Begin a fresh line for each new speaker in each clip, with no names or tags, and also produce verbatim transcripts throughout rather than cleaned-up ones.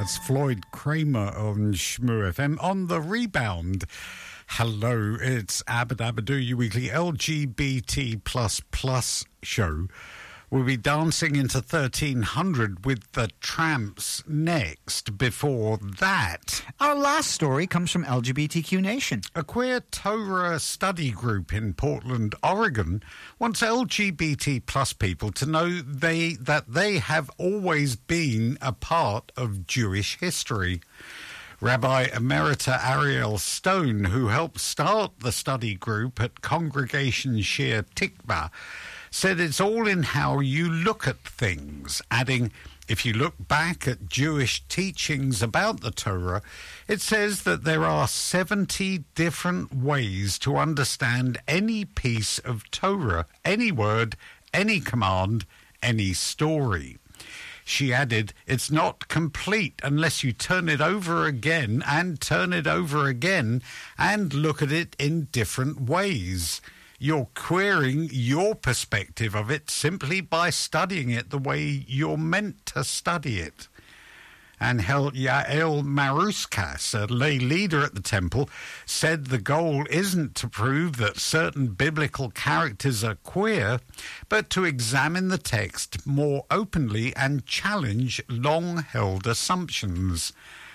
That's Floyd Kramer on Shmoo F M. On the rebound, hello, it's Abadabadoo, your weekly L G B T plus plus show. We'll be dancing into thirteen hundred with the Tramps next. Before that,
our last story comes from L G B T Q Nation.
A queer Torah study group in Portland, Oregon, wants L G B T plus people to know they that they have always been a part of Jewish history. Rabbi Emerita Ariel Stone, who helped start the study group at Congregation Shir Tikva, said it's all in how you look at things, adding, if you look back at Jewish teachings about the Torah, it says that there are seventy different ways to understand any piece of Torah, any word, any command, any story. She added, it's not complete unless you turn it over again and turn it over again and look at it in different ways. You're querying your perspective of it simply by studying it the way you're meant to study it. And Yael Maruskas, a lay leader at the temple, said the goal isn't to prove that certain biblical characters are queer, but to examine the text more openly and challenge long-held assumptions.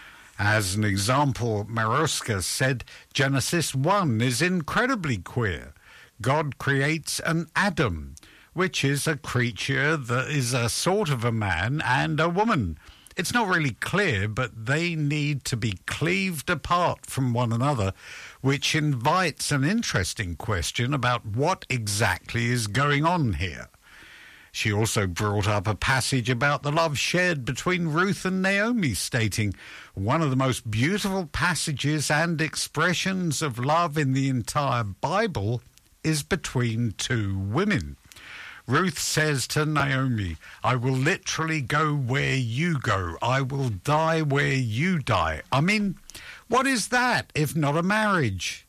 As an example, Maruskas said Genesis one is incredibly queer. God creates an Adam, which is a creature that is a sort of a man and a woman. It's not really clear, but they need to be cleaved apart from one another, which invites an interesting question about what exactly is going on here. She also brought up a passage about the love shared between Ruth and Naomi, stating, one of the most beautiful passages and expressions of love in the entire Bible is between two women. Ruth says to Naomi, I will literally go where you go. I will die where you die. I mean, what is that if not a marriage?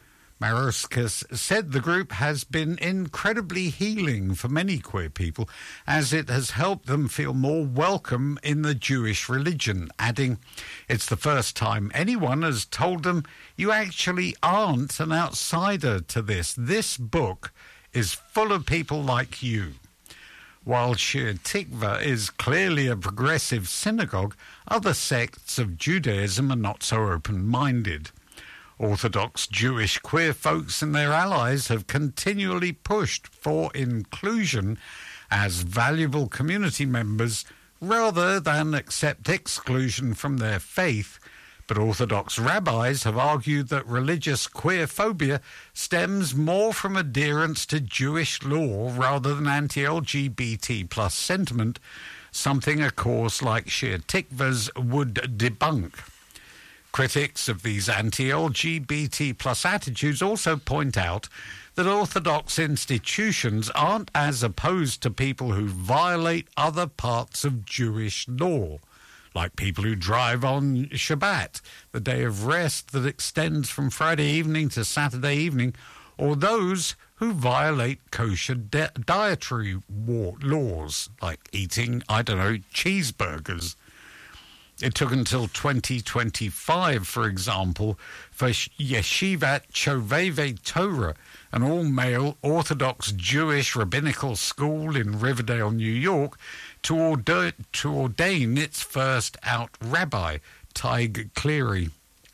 Maruskas said the group has been incredibly healing for many queer people, as it has helped them feel more welcome in the Jewish religion, adding, it's the first time anyone has told them you actually aren't an outsider to this. This book is full of people like you. While Shir Tikva is clearly a progressive synagogue, other sects of Judaism are not so open-minded. Orthodox Jewish queer folks and their allies have continually pushed for inclusion as valuable community members rather than accept exclusion from their faith. But Orthodox rabbis have argued that religious queerphobia stems more from adherence to Jewish law rather than anti-L G B T plus sentiment, something a course like Shir Tikva's would debunk. Critics of these anti-L G B T plus attitudes also point out that Orthodox institutions aren't as opposed to people who violate other parts of Jewish law, like people who drive on Shabbat, the day of rest that extends from Friday evening to Saturday evening, or those who violate kosher di- dietary war- laws, like eating, I don't know, cheeseburgers. It took until twenty twenty-five, for example, for Yeshivat Chovevei Torah, an all-male Orthodox Jewish rabbinical school in Riverdale, New York, to ordain, to ordain its first out rabbi, Tig Cleary.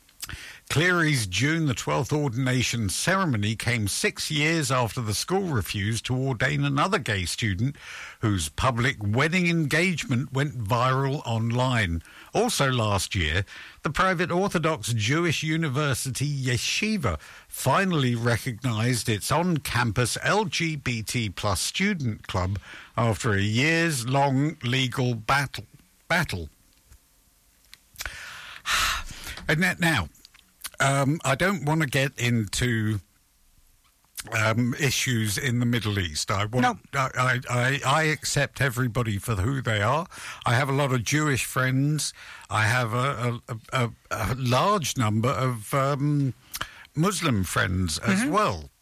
Cleary's June the twelfth ordination ceremony came six years after the school refused to ordain another gay student whose public wedding engagement went viral online. Also last year, the private Orthodox Jewish University Yeshiva finally recognized its on-campus L G B T plus student club after a years-long legal battle. battle. And now, Um, I don't want to get into um, issues in the Middle East. I, want,
no.
I, I, I accept everybody for who they are. I have a lot of Jewish friends. I have a, a, a, a large number of um, Muslim friends as mm-hmm. well.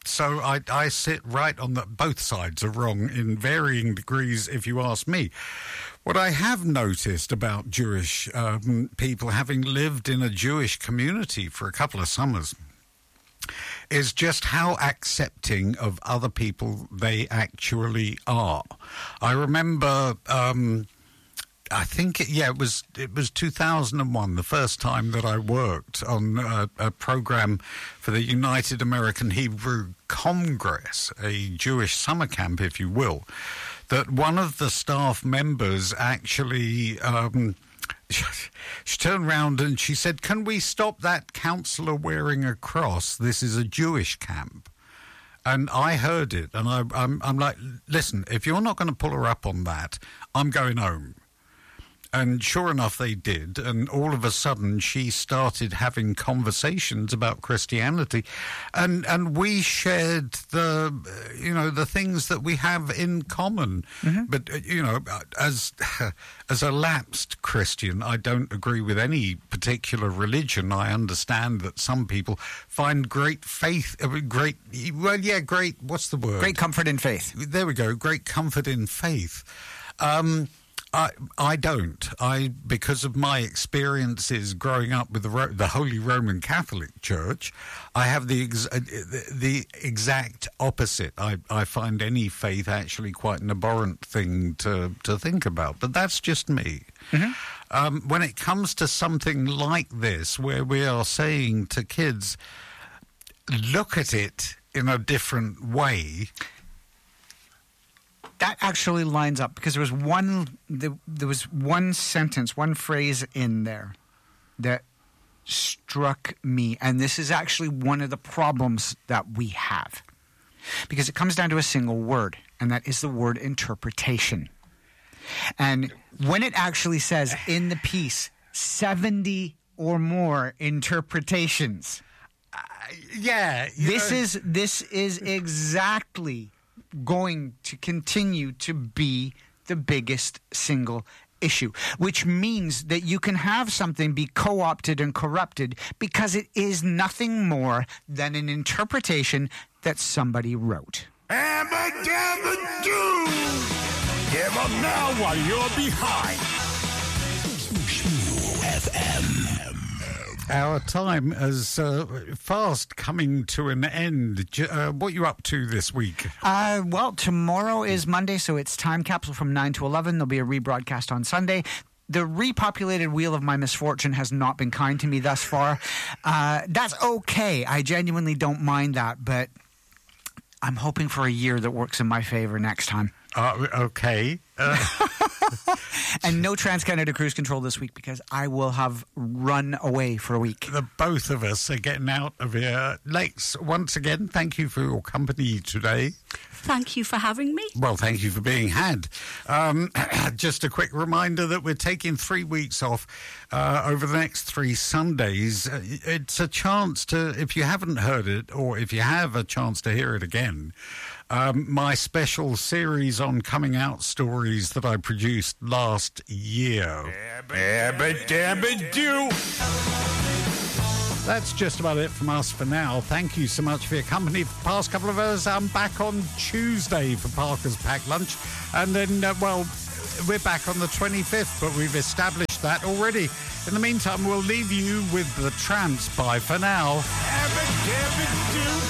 so I, I sit right on the... Both sides are wrong in varying degrees, if you ask me. What I have noticed about Jewish um, people, having lived in a Jewish community for a couple of summers, is just how accepting of other people they actually are. I remember... Um, I think, it, yeah, it was it was two thousand one, the first time that I worked on a, a program for the United American Hebrew Congress, a Jewish summer camp, if you will, that one of the staff members actually, um, she, she turned around and she said, "Can we stop that counselor wearing a cross? This is a Jewish camp." And I heard it, and I, I'm, I'm like, listen, if you're not going to pull her up on that, I'm going home. And sure enough, they did. And all of a sudden, she started having conversations about Christianity. And and we shared the, you know, the things that we have in common. Mm-hmm. But, you know, as as a lapsed Christian, I don't agree with any particular religion. I understand that some people find great faith, great, well, yeah, great, what's the word?
Great comfort in faith.
There we go, great comfort in faith. Um I I don't. I because of my experiences growing up with the Ro- the Holy Roman Catholic Church, I have the ex- the, the exact opposite. I, I find any faith actually quite an abhorrent thing to to think about. But that's just me. Mm-hmm. Um, when it comes to something like this, where we are saying to kids, look at it in a different way.
That actually lines up because there was one there, there was one sentence, one phrase in there that struck me, and this is actually one of the problems that we have because it comes down to a single word, and that is the word interpretation. And when it actually says in the piece seventy or more interpretations,
uh, yeah,
this
know.
is this is exactly going to continue to be the biggest single issue, which means that you can have something be co-opted and corrupted because it is nothing more than an interpretation that somebody wrote.
Abba dabba doo! Give up now while you're behind. F M.
Our time is uh, fast coming to an end. Uh, what are you up to this week?
Uh, well, tomorrow is Monday, so it's Time Capsule from nine to eleven. There'll be a rebroadcast on Sunday. The repopulated wheel of my misfortune has not been kind to me thus far. Uh, that's okay. I genuinely don't mind that, but I'm hoping for a year that works in my favor next time.
Uh, okay. Uh.
And no Trans-Canada Cruise Control this week because I will have run away for a week.
The both of us are getting out of here. Lex, once again, thank you for your company today.
Thank you for having me.
Well, thank you for being had. Um, just a quick reminder that we're taking three weeks off uh, over the next three Sundays. Uh, it's a chance to, if you haven't heard it, or if you have a chance to hear it again, Um, my special series on coming out stories that I produced last year.
Abba dabba doo!
That's just about it from us for now. Thank you so much for your company for the past couple of hours. I'm back on Tuesday for Parker's Packed Lunch. And then, uh, well, we're back on the twenty-fifth, but we've established that already. In the meantime, we'll leave you with The Tramps. Bye for now.
Abba dabba doo!